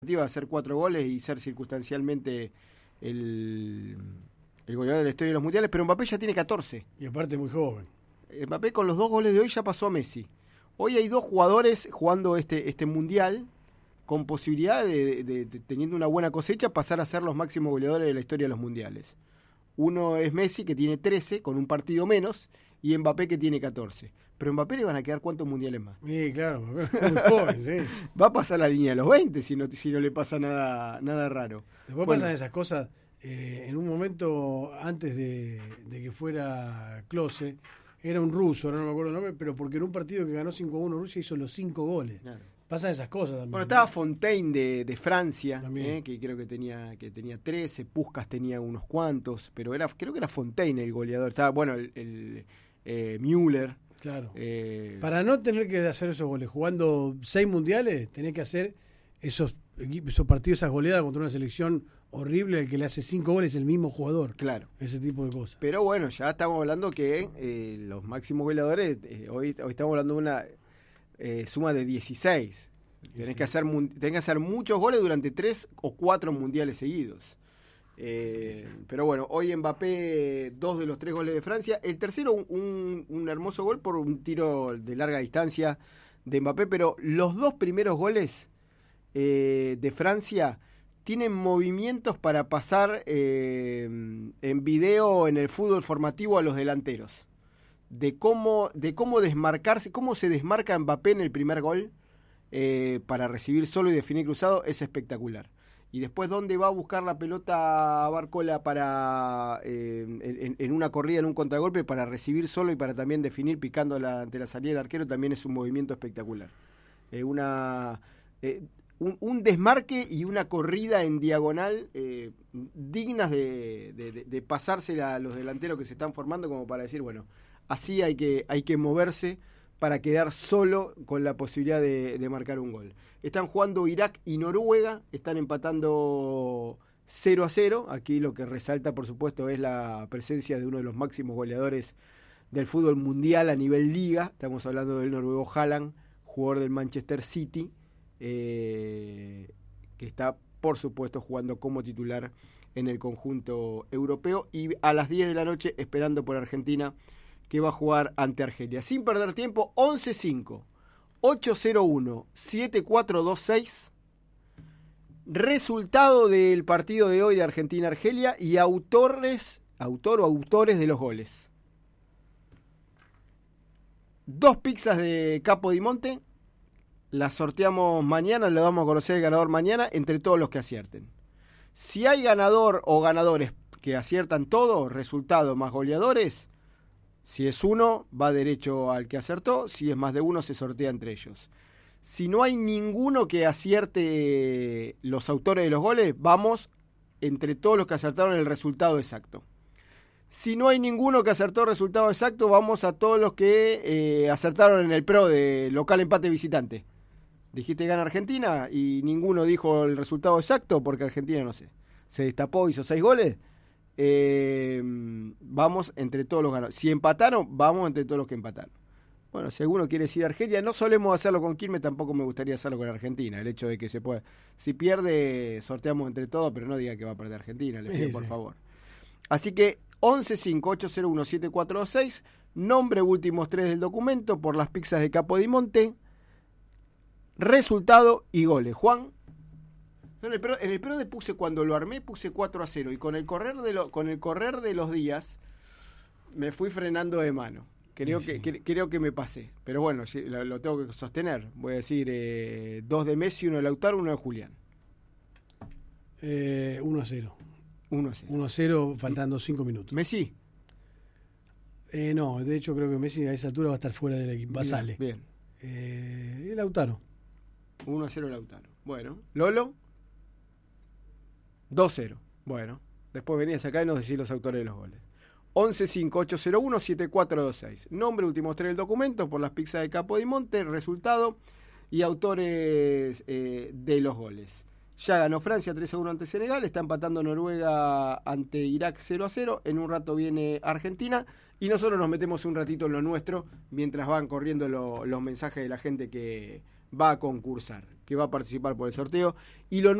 de hacer 4 goles y ser circunstancialmente el goleador de la historia de los mundiales, pero Mbappé ya tiene 14. Y aparte muy joven. Mbappé con los 2 goles de hoy ya pasó a Messi. Hoy hay 2 jugadores jugando este mundial con posibilidad de teniendo una buena cosecha, pasar a ser los máximos goleadores de la historia de los mundiales. Uno es Messi, que tiene 13, con un partido menos, y Mbappé, que tiene 14. Pero a Mbappé le van a quedar ¿cuántos mundiales más? Sí, claro, Mbappé es muy joven, sí. Va a pasar la línea de los 20 si no le pasa nada raro. Después Bueno, pasan esas cosas. En un momento antes de que fuera Klose, era un ruso, ahora no me acuerdo el nombre, pero porque en un partido que ganó 5-1 Rusia hizo los 5 goles. claro. Pasan esas cosas también. Bueno, estaba Fontaine de Francia, También. que creo que tenía 13, Puskás tenía unos cuantos, pero creo que era Fontaine el goleador. Estaba, bueno, el Müller. Claro. Para Para no tener que hacer esos goles, jugando 6 mundiales, tenés que hacer esos partidos, esas goleadas contra una selección horrible, el que le hace 5 goles el mismo jugador. Claro. Ese tipo de cosas. Pero bueno, ya estamos hablando que los máximos goleadores, hoy estamos hablando de una suma de 16. Tenés que hacer muchos goles durante 3 o 4 mundiales seguidos. Sí. Pero bueno, hoy Mbappé, 2 de los 3 goles de Francia. El tercero, un hermoso gol por un tiro de larga distancia de Mbappé. Pero los 2 primeros goles de Francia tienen movimientos para pasar en video en el fútbol formativo a los delanteros. De cómo desmarcarse, cómo se desmarca Mbappé en el primer gol para recibir solo y definir cruzado, es espectacular. Y después dónde va a buscar la pelota a Barcola para en una corrida, en un contragolpe, para recibir solo y para también definir picando ante la salida del arquero, también es un movimiento espectacular. Un desmarque y una corrida en diagonal dignas de pasársela a los delanteros que se están formando, como para decir, bueno, así hay que moverse para quedar solo con la posibilidad de marcar un gol. Están jugando Irak y Noruega, están empatando 0-0. Aquí lo que resalta, por supuesto, es la presencia de uno de los máximos goleadores del fútbol mundial a nivel liga. Estamos hablando del noruego Haaland, jugador del Manchester City, que está, por supuesto, jugando como titular en el conjunto europeo. Y a las 10 de la noche, esperando por Argentina, que va a jugar ante Argelia. Sin perder tiempo, 11-5, 8-0-1, 7-4-2-6. Resultado del partido de hoy de Argentina-Argelia y autor o autores de los goles. 2 pizzas de Capo di Monte. Las sorteamos mañana, le vamos a conocer el ganador mañana entre todos los que acierten. Si hay ganador o ganadores que aciertan todo, resultado más goleadores, si es uno, va derecho al que acertó. Si es más de uno, se sortea entre ellos. Si no hay ninguno que acierte los autores de los goles, vamos entre todos los que acertaron el resultado exacto. Si no hay ninguno que acertó el resultado exacto, vamos a todos los que acertaron en el PRO de local empate visitante. Dijiste gana Argentina y ninguno dijo el resultado exacto porque Argentina, no sé, se destapó, hizo 6 goles. Vamos entre todos los ganadores. Si empataron, vamos entre todos los que empataron. Bueno, si alguno quiere decir Argelia, no solemos hacerlo con Quilmes, tampoco me gustaría hacerlo con Argentina. El hecho de que se pueda. Si pierde, sorteamos entre todos, pero no diga que va a perder Argentina, les pido por favor. Así que 11-5-801-7426, nombre, últimos 3 del documento, por las pizzas de Capo di Monte, resultado y goles. Juan. En el PRO puse, cuando lo armé, puse 4-0 y con el correr de los días me fui frenando de mano. Creo que me pasé, pero bueno, sí, lo tengo que sostener. Voy a decir 2 de Messi, 1 de Lautaro, 1 de Julián. 1-0. 1-0. 1-0 faltando 5 minutos. ¿Messi? No, de hecho creo que Messi a esa altura va a estar fuera del equipo. Va, sale. Bien. Lautaro. 1-0 Lautaro. Bueno. ¿Lolo? 2-0. Bueno. Después venías acá y nos decís los autores de los goles. 11-5-801-7426. Nombre, últimos 3 del documento, por las pizzas de Capo di Monte, resultado y autores de los goles. Ya ganó Francia 3-1 ante Senegal, está empatando Noruega ante Irak 0-0, en un rato viene Argentina y nosotros nos metemos un ratito en lo nuestro mientras van corriendo los mensajes de la gente que va a concursar, que va a participar por el sorteo. Y lo